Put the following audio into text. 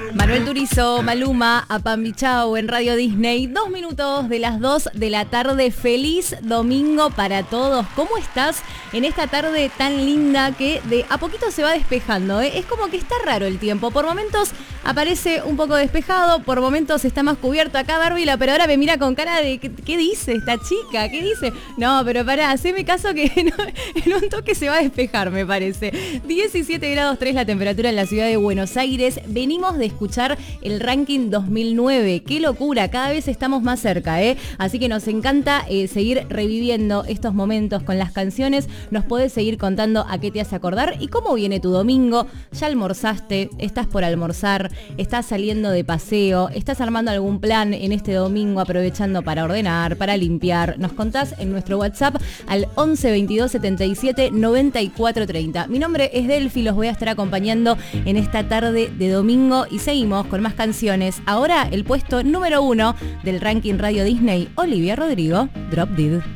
Manuel Turizo, Maluma, Apambichao en Radio Disney. 2 minutos de las 2 de la tarde. Feliz domingo para todos. ¿Cómo estás en esta tarde tan linda que de a poquito se va despejando? Es como que está raro el tiempo. Por momentos aparece un poco despejado, por momentos está más cubierto. Acá Barbie, la operadora, me mira con cara de ¿qué dice esta chica? ¿Qué dice? No, pero pará, haceme caso que en un toque se va a despejar, me parece. 17 grados 3 la temperatura en la ciudad de Buenos Aires. Venimos de escuchar el ranking 2009. ¡Qué locura! Cada vez estamos más cerca, ¿eh? Así que nos encanta seguir reviviendo estos momentos con las canciones. Nos podés seguir contando a qué te hace acordar y cómo viene tu domingo. ¿Ya almorzaste? ¿Estás por almorzar? ¿Estás saliendo de paseo? ¿Estás armando algún plan en este domingo aprovechando para ordenar, para limpiar? Nos contás en nuestro WhatsApp al 11 22 77 94 30. Mi nombre es Delphi, los voy a estar acompañando en esta tarde de domingo y seguimos con más canciones. Ahora el puesto número 1 del ranking Radio Disney, Olivia Rodrigo, Drop Dead.